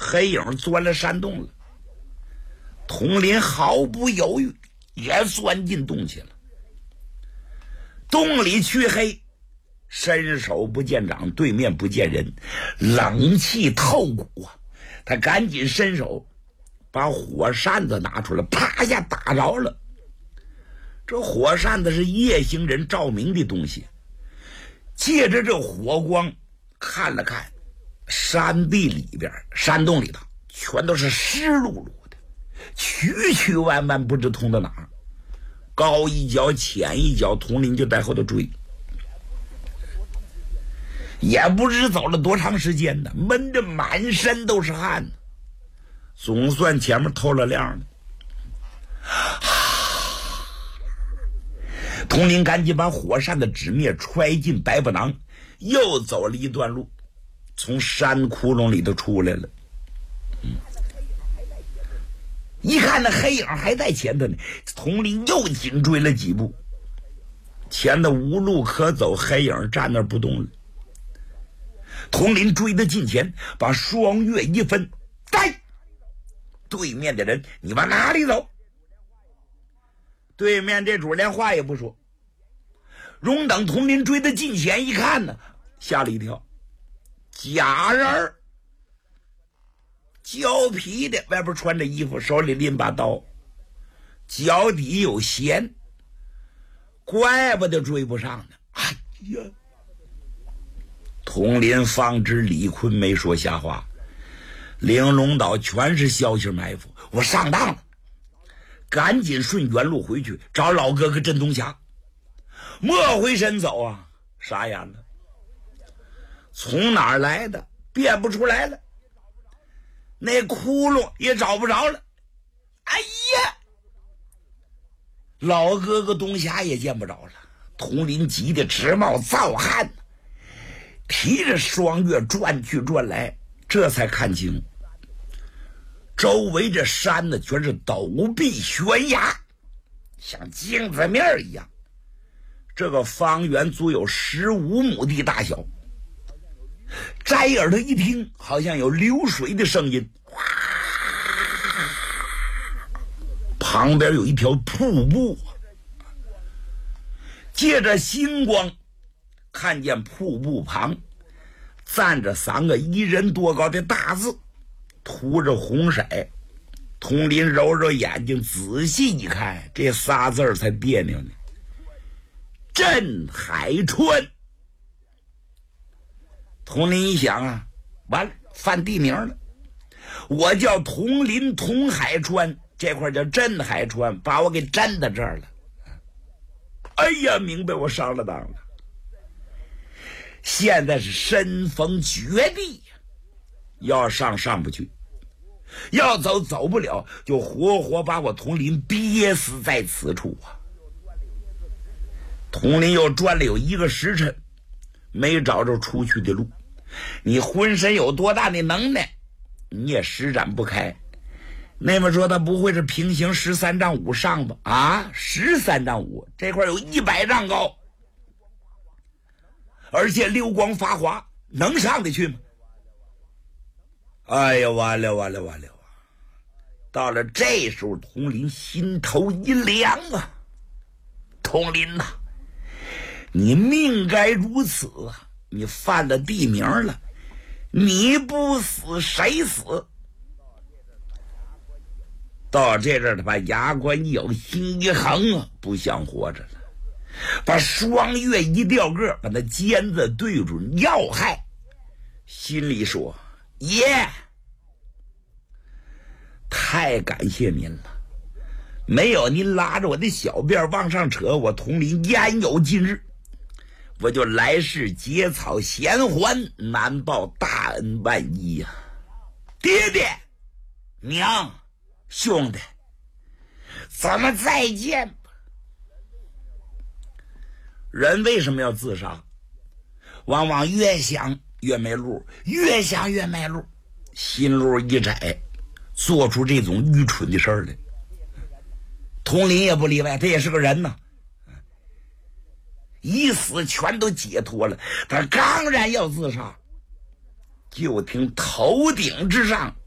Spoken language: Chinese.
黑影钻了山洞了。佟林毫不犹豫也钻进洞去了。洞里黢黑，伸手不见掌，对面不见人，冷气透骨啊！他赶紧伸手把火扇子拿出来，啪一下打着了。这火扇子是夜行人照明的东西，借着这火光看了看山壁里边，山洞里头全都是湿漉漉的，曲曲弯弯不知通到哪儿，高一脚浅一脚，佟林就在后头追，也不知走了多长时间呢，闷得满身都是汗呢，总算前面透了亮了。佟林赶紧把火扇的纸面揣进白布囊，又走了一段路，从山窟窿里头出来了。一看那黑影还在前头呢，佟林又紧追了几步，前头无路可走，黑影站那儿不动了。佟林追得近前，把双月一分，呆！对面的人，你往哪里走？对面这主连话也不说。荣等佟林追得近前一看呢，吓了一跳，假人儿，胶皮的，外边穿着衣服，手里拎把刀，脚底有弦，怪不得追不上呢。哎呀！佟林方知李坤没说瞎话，玲珑岛全是消息埋伏，我上当了，赶紧顺原路回去找老哥哥镇东霞。莫回身走啊，傻眼了，从哪儿来的辨不出来了，那窟窿也找不着了。哎呀，老哥哥东霞也见不着了。佟林急得直冒燥汗，提着双月转去转来，这才看清周围这山呢全是陡壁悬崖，像镜子面一样，这个方圆足有15亩地大小。摘耳朵一听，好像有流水的声音，哗，旁边有一条瀑布，借着星光看见瀑布旁站着3个1人多高的大字，涂着红色。佟林揉揉眼睛，仔细一看，这仨字才别扭呢，镇海川。佟林一想啊，完了，犯地名了，我叫佟林佟海川，这块叫镇海川，把我给镇到这儿了。哎呀，明白我上了当了，现在是身逢绝地，要上不去，要走不了，就活活把我佟林憋死在此处啊！佟林又转了有1个时辰，没找着出去的路。你浑身有多大的能耐，你也施展不开。那么说他不会是平行13丈5上吧？啊，13丈5，这块有100丈高，而且溜光发滑，能上得去吗？哎呀，完了！到了这时候，佟林心头一凉啊！佟林呐，你命该如此啊！你犯了地名了，你不死谁死？到这阵儿，他把牙关一咬，心一横啊，不想活着了，把双月一掉个，把那尖子对准要害，心里说：爷，太感谢您了，没有您拉着我的小辫往上扯，我佟林焉有今日？我就来世结草衔环，难报大恩万一呀！爹爹，娘，兄弟，咱们再见吧。人为什么要自杀？往往越想越没路，越想越没路，心路一窄，做出这种愚蠢的事儿来。佟林也不例外，他也是个人呐。一死全都解脱了，他刚然要自杀，就听头顶之上